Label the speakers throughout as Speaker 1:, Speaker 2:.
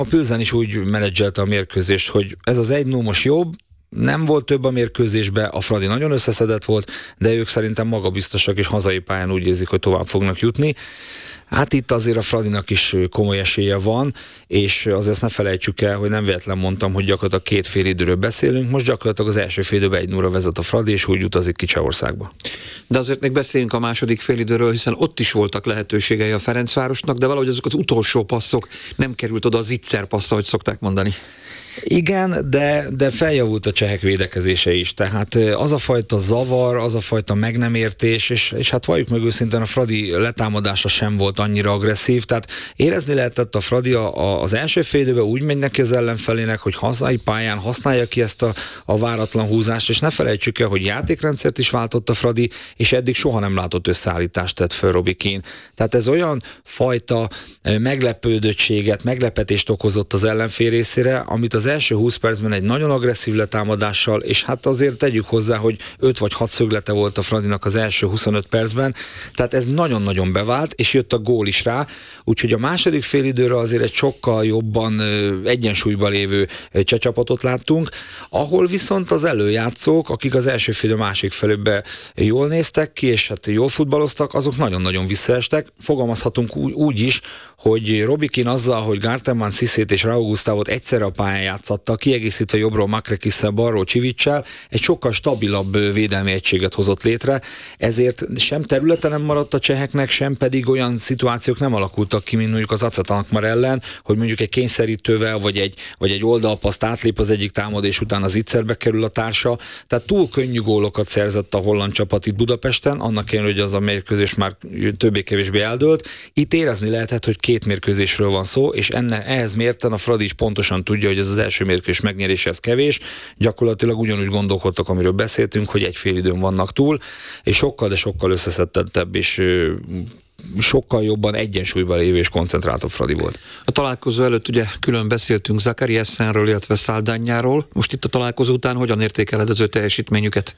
Speaker 1: A Pilsen is úgy menedzselte a mérkőzést, hogy ez az 1-0 most jobb, nem volt több a mérkőzésben, a Fradi nagyon összeszedett volt, de ők szerintem magabiztosak és hazai pályán úgy érzik, hogy tovább fognak jutni. Hát itt azért a Fradinak is komoly esélye van, és azért ezt ne felejtsük el, hogy nem véletlen mondtam, hogy gyakorlatilag két fél időről beszélünk, most gyakorlatilag az első fél időben 1-0-ra vezet a Fradi, és úgy utazik ki Csehországba.
Speaker 2: De azért még beszéljünk a második félidőről, hiszen ott is voltak lehetőségei a Ferencvárosnak, de valahogy azok az utolsó passzok nem került oda a zicser passz, ahogy szokták mondani.
Speaker 1: Igen, de feljavult a csehek védekezése is, tehát az a fajta zavar, az a fajta meg nem értés, és hát valljuk meg őszintén, a Fradi letámadása sem volt annyira agresszív, tehát érezni lehetett a Fradi az első fél időben úgy megy neki az ellenfelének, hogy hazai pályán használja ki ezt a váratlan húzást, és ne felejtsük el, hogy játékrendszert is váltott a Fradi, és eddig soha nem látott összeállítást tett föl Robbie Keane. Tehát ez olyan fajta meglepődöttséget, meglepetést okozott az ellenfél részére, amit az első 20 percben egy nagyon agresszív letámadással, és hát azért tegyük hozzá, hogy 5 vagy 6 szöglete volt a Fradinak az első 25 percben, tehát ez nagyon-nagyon bevált, és jött a gól is rá, úgyhogy a második félidőre azért egy sokkal jobban egyensúlyban lévő cseh csapatot láttunk, ahol viszont az előjátszók, akik az első fél másik felében jól néztek ki, és hát jól futballoztak, azok nagyon-nagyon visszaestek. Fogalmazhatunk úgy is, hogy Robbie Keane azzal, hogy Gartenmann, Cissét és Raúl Gustavot egyszerre a pályán játszatta, kiegészítve jobbról Makrekisszel, balról Csivicsel, egy sokkal stabilabb védelmi egységet hozott létre, ezért sem területen nem maradt a cseheknek, sem pedig olyan szituációk nem alakultak ki, mint mondjuk az Acet Alkmaar ellen, hogy mondjuk egy kényszerítővel, vagy egy oldalpaszt átlép az egyik támad, és utána az zicserbe kerül a társa, tehát túl könnyű gólokat szerzett a holland csapat itt Budapesten, annak ellenére, hogy az a mérkőzés már többé-kevésbé eldőlt. Itt érezni lehetett, hogy két mérkőzésről van szó, és ehhez mérten a Fradi is pontosan tudja, hogy ez az első mérkőzés megnyeréséhez kevés, gyakorlatilag ugyanúgy gondolkodtak, amiről beszéltünk, hogy egy fél időn vannak túl, és sokkal, de sokkal összeszedtettebb, és sokkal jobban egyensúlyban lévő és koncentráltabb Fradi volt.
Speaker 2: A találkozó előtt ugye külön beszéltünk Zakariassenről, illetve Saldanyáról. Most itt a találkozó után hogyan értékeled az ő teljesítményüket?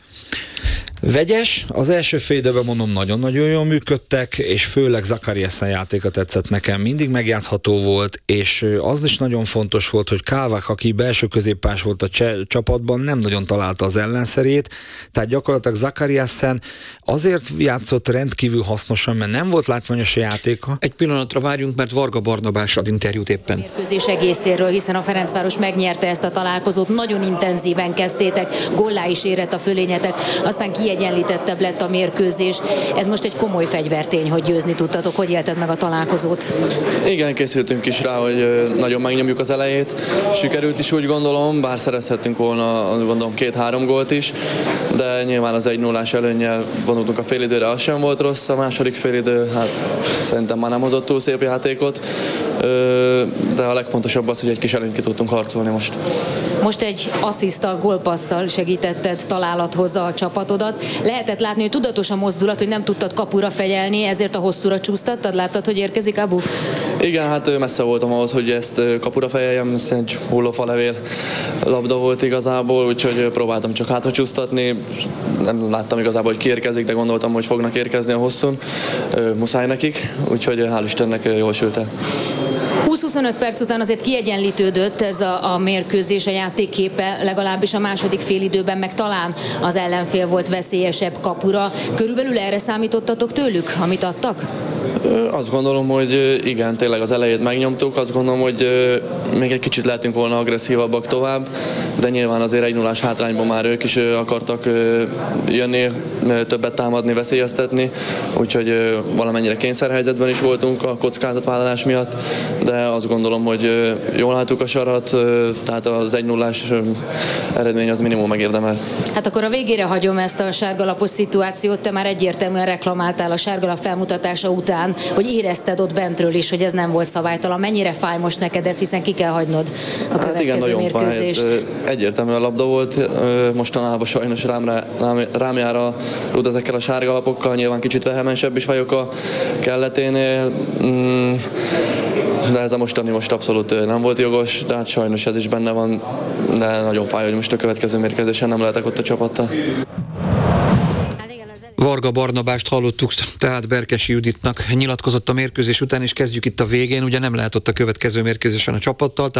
Speaker 1: Vegyes, az első fél időben mondom nagyon-nagyon jól működtek, és főleg Zakariassen játéka tetszett nekem, mindig megjátszható volt, és az is nagyon fontos volt, hogy Kálvák, aki belső középpás volt a csapatban, nem nagyon találta az ellenszerét, tehát gyakorlatilag Zakariassen azért játszott rendkívül hasznosan, mert nem volt látványos a játéka.
Speaker 2: Egy pillanatra várjunk, mert Varga Barnabás ad interjút éppen.
Speaker 3: Mérkőzés egészéről, hiszen a Ferencváros megnyerte ezt a találkozót, nagyon intenzíven kezdtétek, góllá is érett a fölényetek, aztán kiegyenlítettebb lett a mérkőzés. Ez most egy komoly fegyvertény, hogy győzni tudtatok. Hogy élted meg a találkozót?
Speaker 4: Igen, készültünk is rá, hogy nagyon megnyomjuk az elejét. Sikerült is, úgy gondolom, bár szerezhettünk volna, gondolom, 2-3 gólt is, de nyilván az 1-0-ás előnnyel vonultunk a félidőre, az sem volt rossz. A második félidő, hát szerintem már nem hozott túl szép játékot, de a legfontosabb az, hogy egy kis előnyt ki tudtunk harcolni most.
Speaker 3: Most egy assziszttal, gólpasszal segítetted találathoz a csapatodat. Lehetett látni, hogy tudatos a mozdulat, hogy nem tudtad kapura fegyelni, ezért a hosszúra csúsztattad? Láttad, hogy érkezik Abu?
Speaker 4: Igen, hát messze voltam ahhoz, hogy ezt kapura fejeljem, ez egy hullófalevél labda volt igazából, úgyhogy próbáltam csak hátra csúsztatni. Nem láttam igazából, hogy kiérkezik, de gondoltam, hogy fognak érkezni a hosszún. Muszáj nekik, úgyhogy hál' Istennek jól sült el.
Speaker 3: 20-25 perc után azért kiegyenlítődött ez a mérkőzés, a játékképe, legalábbis a második félidőben, meg talán az ellenfél volt veszélyesebb kapura. Körülbelül erre számítottatok tőlük, amit adtak?
Speaker 4: Azt gondolom, hogy igen, tényleg az elejét megnyomtuk, azt gondolom, hogy még egy kicsit lehetünk volna agresszívabbak tovább, de nyilván azért 1-0-ás hátrányban már ők is akartak jönni, többet támadni, veszélyeztetni, úgyhogy valamennyire kényszerhelyzetben is voltunk a kockázatvállalás miatt, de azt gondolom, hogy jól álltuk a sarat, tehát az 1-0-ás eredmény az minimum megérdemelt.
Speaker 3: Hát akkor a végére hagyom ezt a sárgalapos szituációt, te már egyértelműen reklamáltál a sárgalap felmutatása után, hogy érezted ott bentről is, hogy ez nem volt szabálytalan. Mennyire fáj most neked ez, hiszen ki kell hagynod a következő mérkőzést?
Speaker 4: Egyértelműen a labda volt, mostanában sajnos rám jár a rúd ezekkel a sárgalapokkal, nyilván kicsit vehemensebb is vagyok a kelleténél, de ez a mostani most abszolút nem volt jogos, tehát sajnos ez is benne van, de nagyon fáj, hogy most a következő mérkőzésen nem lehetek ott a csapattal.
Speaker 2: Varga Barnabást hallottuk, tehát Berkesi Juditnak nyilatkozott a mérkőzés után, és kezdjük itt a végén, ugye nem lehet ott a következő mérkőzésen a csapattal.